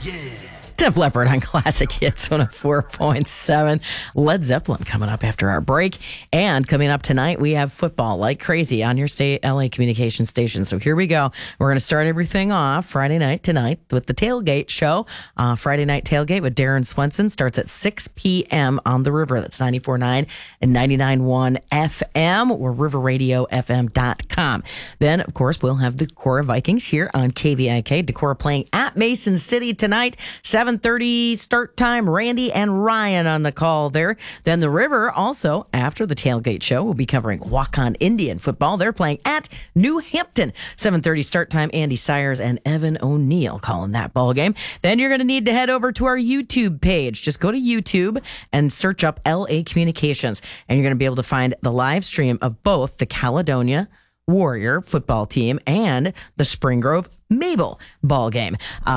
Def Leppard on Classic Hits 104.7. Led Zeppelin coming up after our break. And coming up tonight, we have football like crazy on your LA communication station. So here we go. We're going to start everything off Friday night tonight with the Tailgate Show. Friday Night Tailgate with Darren Swenson starts at 6 p.m. on the river. That's 94.9 and 99.1 FM or riverradiofm.com. Then, of course, we'll have the Decorah Vikings here on KVIK. Decorah playing at Mason City tonight. 7:30 start time. Randy and Ryan on the call there. Then the River also, after the Tailgate Show, will be covering Waukon Indian football. They're playing at New Hampton. 7:30 start time. Andy Sires and Evan O'Neill calling that ball game. Then you're going to need to head over to our YouTube page. Just go to YouTube and search up LA Communications, and you're going to be able to find the live stream of both the Caledonia Warrior football team and the Spring Grove Mabel ball game.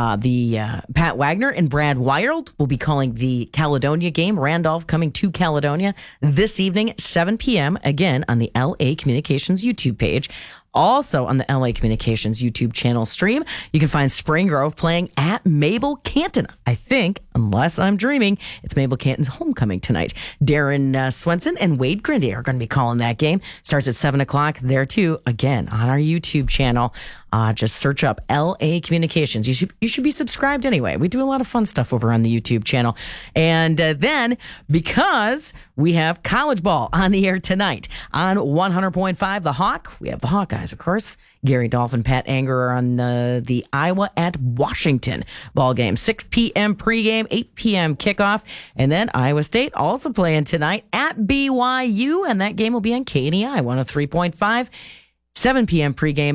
Pat Wagner and Brad Wild will be calling the Caledonia game. Randolph coming to Caledonia this evening, 7 p.m. again on the LA Communications YouTube page. Also on the LA Communications YouTube channel stream, you can find Spring Grove playing at Mabel Canton. I think, unless I'm dreaming, it's Mabel Canton's homecoming tonight. Darren Swenson and Wade Grindy are going to be calling that game. Starts at 7 o'clock there too, again, on our YouTube channel. Just search up LA Communications. You should be subscribed anyway. We do a lot of fun stuff over on the YouTube channel. And then, because we have college ball on the air tonight on 100.5 The Hawk, we have the Hawkeyes, of course. Gary Dolphin, Pat Anger are on the Iowa at Washington ball game. 6 p.m. pregame, 8 p.m. kickoff. And then Iowa State also playing tonight at BYU, and that game will be on KNEI 103.5. 7 p.m. pregame,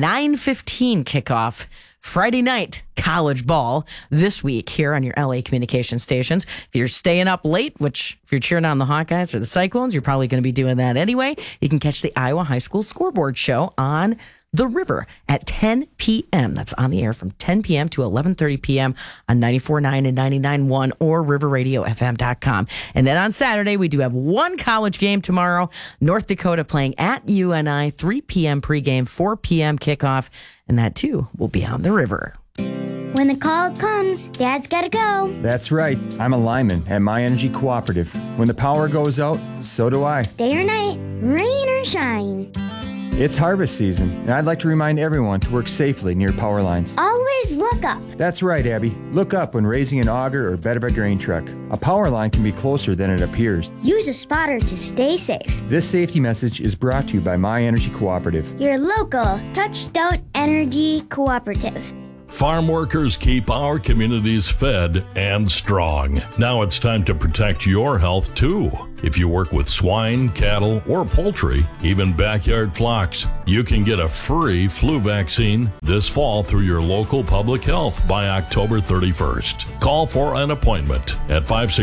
9:15 kickoff. Friday night college ball this week here on your LA Communication stations. If you're staying up late, which if you're cheering on the Hawkeyes or the Cyclones, you're probably going to be doing that anyway, you can catch the Iowa High School Scoreboard Show on The River at 10 p.m. That's on the air from 10 p.m. to 11:30 p.m. on 94.9 and 99.1 or riverradiofm.com. And then on Saturday, we do have one college game tomorrow. North Dakota playing at UNI, 3 p.m. pregame, 4 p.m. kickoff. And that, too, will be on The River. When the call comes, Dad's gotta go. That's right. I'm a lineman at My Energy Cooperative. When the power goes out, so do I. Day or night, rain or shine. It's harvest season, and I'd like to remind everyone to work safely near power lines. Always look up. That's right, Abby. Look up when raising an auger or bed of a grain truck. A power line can be closer than it appears. Use a spotter to stay safe. This safety message is brought to you by My Energy Cooperative. Your local Touchstone Energy Cooperative. Farm workers keep our communities fed and strong. Now it's time to protect your health too. If you work with swine, cattle, or poultry, even backyard flocks, you can get a free flu vaccine this fall through your local public health by October 31st. Call for an appointment at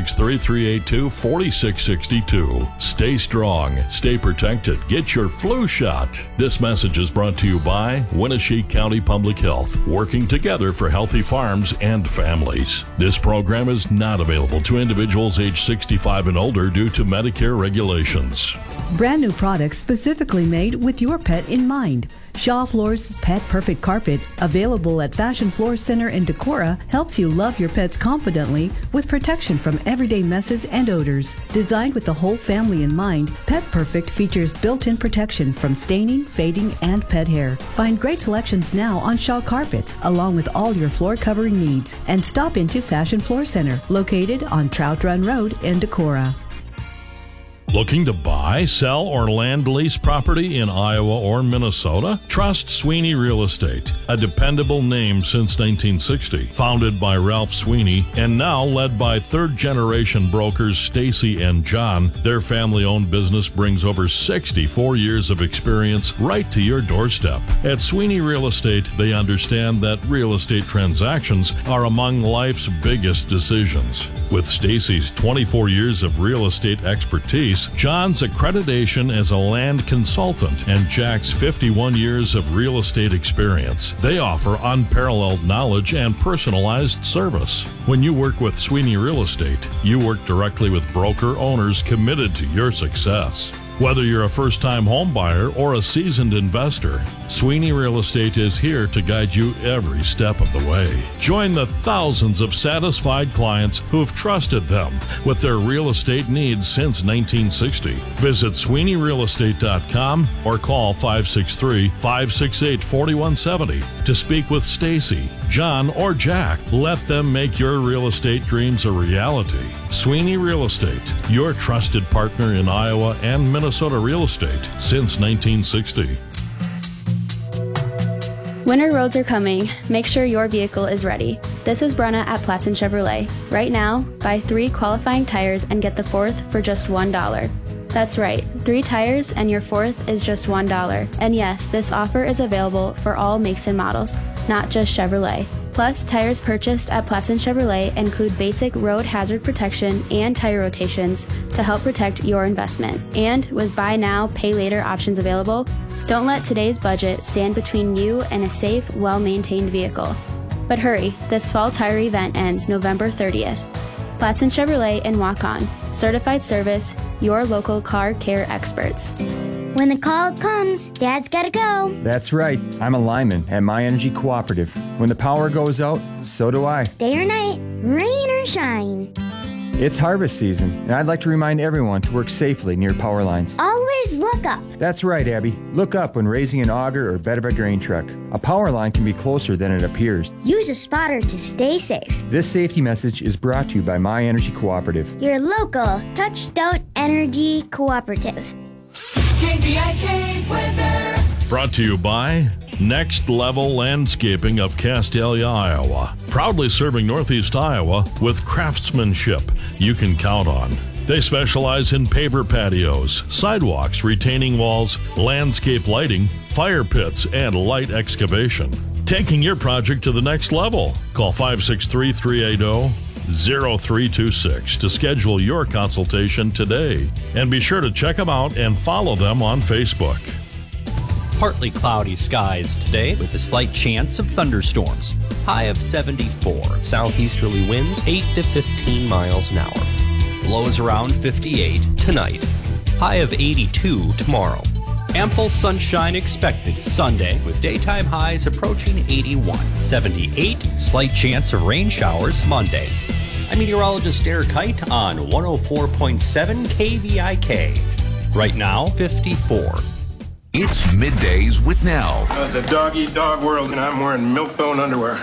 563-382-4662. Stay strong, stay protected, get your flu shot. This message is brought to you by Winnebago County Public Health, working together for healthy farms and families. This program is not available to individuals age 65 and older due to Medicare regulations. Brand new products specifically made with your pet in mind. Shaw Floors Pet Perfect Carpet, available at Fashion Floor Center in Decorah, helps you love your pets confidently with protection from everyday messes and odors. Designed with the whole family in mind, Pet Perfect features built-in protection from staining, fading, and pet hair. Find great selections now on Shaw Carpets, along with all your floor covering needs. And stop into Fashion Floor Center, located on Trout Run Road in Decorah. Looking to buy, sell, or land lease property in Iowa or Minnesota? Trust Sweeney Real Estate, a dependable name since 1960. Founded by Ralph Sweeney and now led by third-generation brokers Stacy and John, their family-owned business brings over 64 years of experience right to your doorstep. At Sweeney Real Estate, they understand that real estate transactions are among life's biggest decisions. With Stacy's 24 years of real estate expertise, John's accreditation as a land consultant, and Jack's 51 years of real estate experience, they offer unparalleled knowledge and personalized service. When you work with Sweeney Real Estate, you work directly with broker owners committed to your success. Whether you're a first-time home buyer or a seasoned investor, Sweeney Real Estate is here to guide you every step of the way. Join the thousands of satisfied clients who've trusted them with their real estate needs since 1960. Visit SweeneyRealEstate.com or call 563-568-4170 to speak with Stacy, John, or Jack. Let them make your real estate dreams a reality. Sweeney Real Estate, your trusted partner in Iowa and Minnesota real estate since 1960. Winter roads are coming. Make sure your vehicle is ready. This is Brenna at Platson Chevrolet. Right now, buy 3 qualifying tires and get the 4th for just $1. That's right, 3 tires and your 4th is just $1. And yes, this offer is available for all makes and models, not just Chevrolet. Plus, tires purchased at Platson Chevrolet include basic road hazard protection and tire rotations to help protect your investment. And with buy now, pay later options available, don't let today's budget stand between you and a safe, well-maintained vehicle. But hurry, this fall tire event ends November 30th. Platson Chevrolet and Walk On. Certified service, your local car care experts. When the call comes, Dad's gotta go. That's right. I'm a lineman at My Energy Cooperative. When the power goes out, so do I. Day or night, rain or shine. It's harvest season, and I'd like to remind everyone to work safely near power lines. Always look up. That's right, Abby. Look up when raising an auger or bed of a grain truck. A power line can be closer than it appears. Use a spotter to stay safe. This safety message is brought to you by My Energy Cooperative. Your local Touchstone Energy Cooperative. KVIK weather. Brought to you by Next Level Landscaping of Castalia, Iowa. Proudly serving Northeast Iowa with craftsmanship you can count on. They specialize in paver patios, sidewalks, retaining walls, landscape lighting, fire pits, and light excavation. Taking your project to the next level. Call 563-380-0326 to schedule your consultation today. And be sure to check them out and follow them on Facebook. Partly cloudy skies today with a slight chance of thunderstorms. High of 74. Southeasterly winds 8 to 15 miles an hour. Lows around 58 tonight. High of 82 tomorrow. Ample sunshine expected Sunday with daytime highs approaching 81. 78. Slight chance of rain showers Monday. I'm meteorologist Derek Height on 104.7 KVIK. Right now, 54. It's Middays with Nell. It's a dog-eat-dog world, and I'm wearing milk-bone underwear.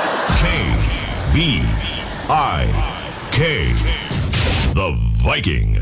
KVIK. The Vikings.